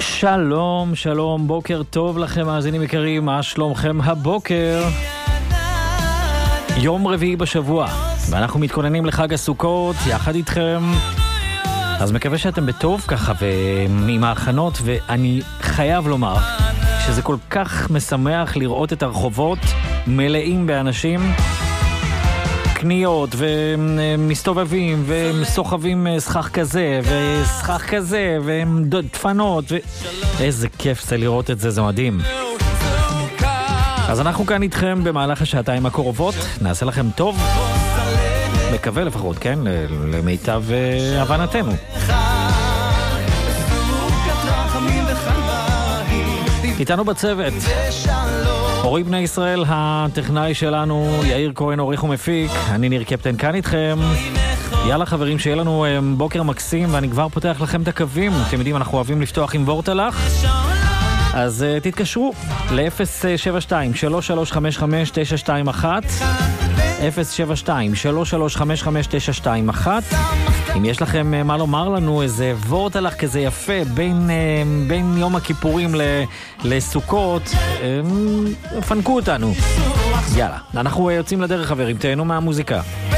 שלום, שלום, בוקר טוב לכם מאזינים יקרים, מה שלומכם הבוקר? יום רביעי בשבוע, ואנחנו מתכוננים לחג הסוכות יחד איתכם. אז מקווה שאתם בטוב ככה ועם ההכנות, ואני חייב לומר שזה כל כך משמח לראות את הרחובות מלאים באנשים, קניות ומסתובבים ומסוחבים סכך כזה וסכך כזה ודפנות איזה כיף זה לראות את זה, זה מדהים. אז אנחנו כאן איתכם במהלך השעתיים הקרובות, נעשה לכם טוב, מקווה לפחות, כן? למיטב הבנתנו. איתנו בצוות אורי בני ישראל, הטכנאי שלנו, יאיר כהן עורך ומפיק, אני ניר קפטן כאן איתכם. יאללה חברים, שיהיה לנו בוקר מקסים, ואני כבר פותח לכם את הקווים. אתם יודעים, אנחנו אוהבים לפתוח עם וורטלח, אז תתקשרו ל-072-3355-921 072-3355-921. אם יש לכם מה לומר לנו, איזה וורטלח כזה יפה בין יום הכיפורים לסוכות, פנקו אותנו. יאללה, אנחנו יוצאים לדרך חברים, תהנו מהמוזיקה.